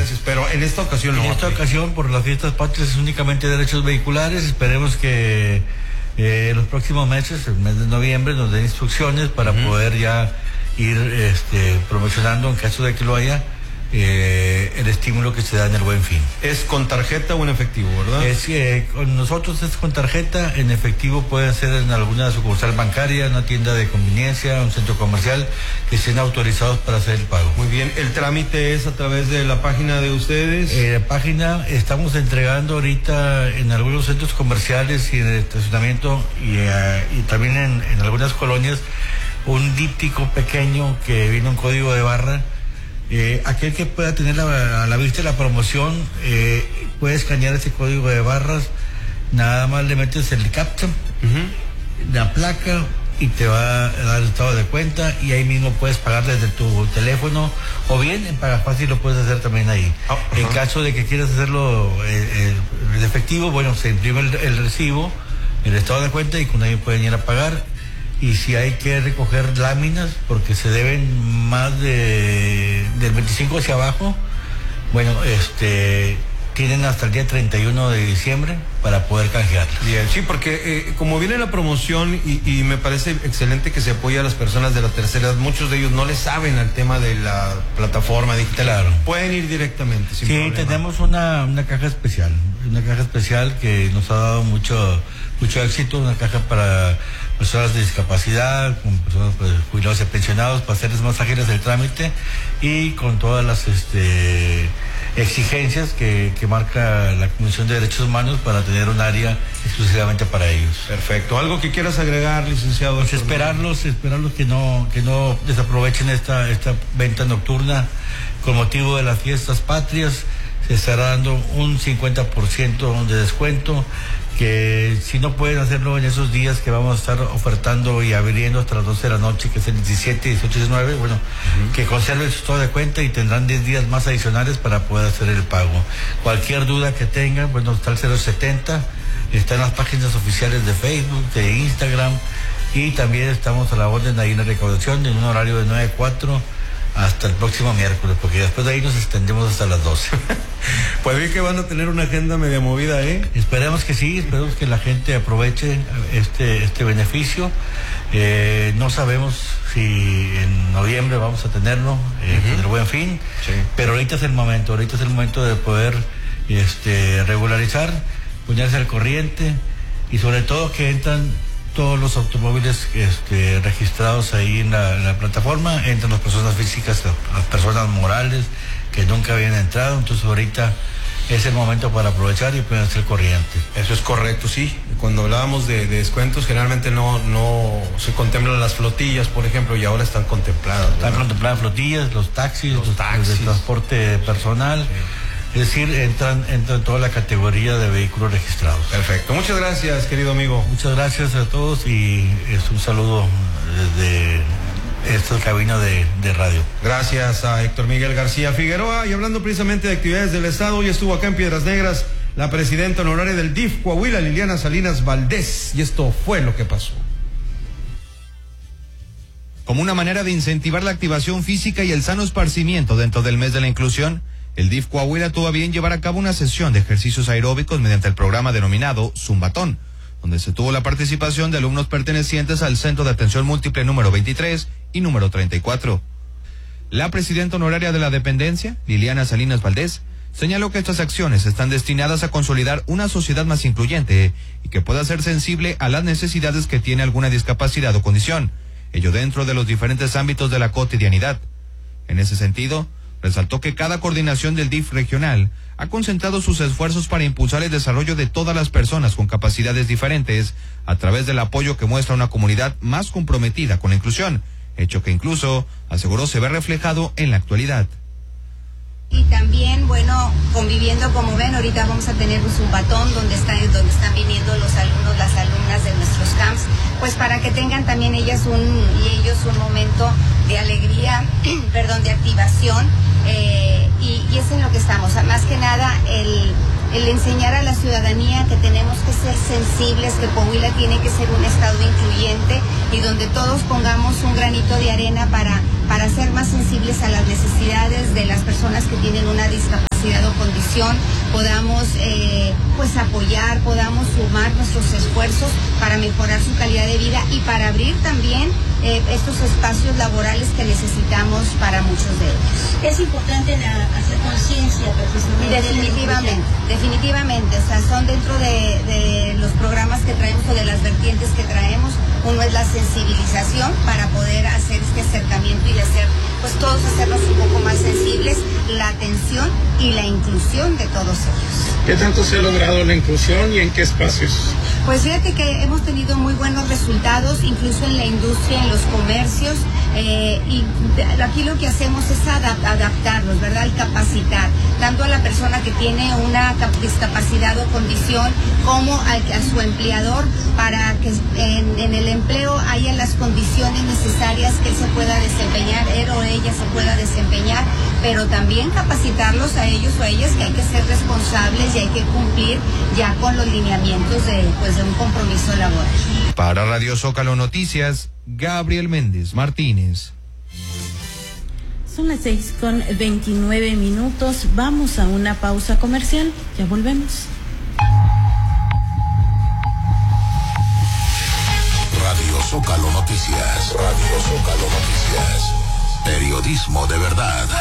diferencias, pero en esta ocasión no. En esta ocasión, por las fiestas patrias, es únicamente derechos vehiculares. Esperemos que los próximos meses, el mes de noviembre, nos den instrucciones para poder ya ir promocionando, en caso de que lo haya, el estímulo que se da en el Buen Fin. ¿Es con tarjeta o en efectivo, verdad? Con nosotros es con tarjeta, en efectivo puede ser en alguna sucursal bancaria, una tienda de conveniencia, un centro comercial, que estén autorizados para hacer el pago. Muy bien, ¿el trámite es a través de la página de ustedes? La página, estamos entregando ahorita en algunos centros comerciales y en el estacionamiento y también en algunas colonias un díptico pequeño que viene un código de barra. Aquel que pueda tener a la vista la promoción puede escanear ese código de barras, nada más le metes el captcha, la placa, y te va a dar el estado de cuenta, y ahí mismo puedes pagar desde tu teléfono, o bien en Paga Fácil lo puedes hacer también ahí. En caso de que quieras hacerlo el efectivo, bueno, se imprime el recibo, el estado de cuenta, y con ahí pueden ir a pagar. Y si hay que recoger láminas, porque se deben más del 25 hacia abajo, bueno, tienen hasta el día 31 de diciembre para poder canjearlas. Bien, sí, porque como viene la promoción y me parece excelente que se apoye a las personas de la tercera edad, muchos de ellos no le saben al tema de la plataforma digital. Claro. Pueden ir directamente, sin problema. Tenemos una caja especial que nos ha dado mucho éxito, una caja para personas de discapacidad, con personas jubilados y pensionados, para hacerles más ágiles el trámite y con todas las exigencias que marca la Comisión de Derechos Humanos para tener un área exclusivamente para ellos. Perfecto. ¿Algo que quieras agregar, licenciado? Pues esperarlos que no desaprovechen esta venta nocturna con motivo de las fiestas patrias. Se estará dando un 50% de descuento, que si no pueden hacerlo en esos días que vamos a estar ofertando y abriendo hasta las 12 de la noche, que es el 17, 18 y 19, bueno, que conserven su estado de cuenta y tendrán 10 días más adicionales para poder hacer el pago. Cualquier duda que tengan, bueno, está el 070, está en las páginas oficiales de Facebook, de Instagram, y también estamos a la orden ahí en la recaudación en un horario de 9 a 4 hasta el próximo miércoles, porque después de ahí nos extendemos hasta las 12. Pues vi que van a tener una agenda media movida, ¿eh? Esperemos que sí, esperemos que la gente aproveche este beneficio. No sabemos si en noviembre vamos a tenerlo, con el Buen Fin, sí. Pero ahorita es el momento de poder regularizar, ponerse al corriente, y sobre todo que entran todos los automóviles registrados ahí en la plataforma, entran las personas físicas, las personas morales que nunca habían entrado. Entonces ahorita es el momento para aprovechar y ponerse al corriente. Eso es correcto, sí. Cuando hablábamos de descuentos, generalmente no se contemplan las flotillas, por ejemplo, y ahora están contempladas, ¿verdad? Están contempladas flotillas, los taxis, los de transporte personal. Sí. Es decir, entran toda la categoría de vehículos registrados. Perfecto. Muchas gracias, querido amigo. Muchas gracias a todos, y es un saludo desde esta cabina de radio. Gracias a Héctor Miguel García Figueroa. Y hablando precisamente de actividades del Estado, hoy estuvo acá en Piedras Negras la presidenta honoraria del DIF Coahuila, Liliana Salinas Valdés, y esto fue lo que pasó. Como una manera de incentivar la activación física y el sano esparcimiento dentro del mes de la inclusión, el DIF Coahuila tuvo a bien llevar a cabo una sesión de ejercicios aeróbicos mediante el programa denominado Zumbatón, donde se tuvo la participación de alumnos pertenecientes al Centro de Atención Múltiple número 23 y número 34. La presidenta honoraria de la dependencia, Liliana Salinas Valdés, señaló que estas acciones están destinadas a consolidar una sociedad más incluyente y que pueda ser sensible a las necesidades que tiene alguna discapacidad o condición, ello dentro de los diferentes ámbitos de la cotidianidad. En ese sentido, resaltó que cada coordinación del DIF regional ha concentrado sus esfuerzos para impulsar el desarrollo de todas las personas con capacidades diferentes a través del apoyo que muestra una comunidad más comprometida con la inclusión, hecho que incluso aseguró se ve reflejado en la actualidad. Y también, bueno, conviviendo, como ven, ahorita vamos a tener un zumbatón donde están viniendo los alumnos, las alumnas de nuestros camps, pues para que tengan también ellos un momento de alegría, de activación, y es en lo que estamos. Más que nada, el enseñar a la ciudadanía que tenemos que ser sensibles, que Coahuila tiene que ser un estado incluyente y donde todos pongamos un granito de arena para ser más sensibles a las necesidades de las personas que tienen una discapacidad. discapacidad o condición podamos pues apoyar, podamos sumar nuestros esfuerzos para mejorar su calidad de vida y para abrir también estos espacios laborales que necesitamos para muchos de ellos. Es importante hacer conciencia precisamente. Definitivamente, o sea, son dentro de los programas que traemos o de las vertientes que traemos. Uno es la sensibilización para poder hacer este acercamiento y hacer, pues todos hacernos un poco más sensibles, la atención y la inclusión de todos ellos. ¿Qué tanto se ha logrado la inclusión y en qué espacios? Pues fíjate que hemos tenido muy buenos resultados, incluso en la industria, en los comercios, y aquí lo que hacemos es adaptarlos, ¿verdad? Y capacitar, tanto a la persona que tiene una discapacidad o condición como a su empleador, para que en el empleo haya las condiciones necesarias que él se pueda desempeñar, él o ella se pueda desempeñar, pero también capacitarlos a ellos o a ellas que hay que ser responsables y hay que cumplir ya con los lineamientos de un compromiso laboral. Para Radio Zócalo Noticias, Gabriel Méndez Martínez. Son las 6:29. Vamos a una pausa comercial. Ya volvemos. Radio Zócalo Noticias. Radio Zócalo Noticias. Periodismo de verdad.